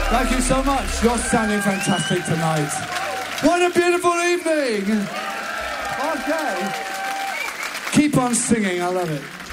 Thank you so much. You're sounding fantastic tonight. What a beautiful evening. Okay. Keep on singing. I love it.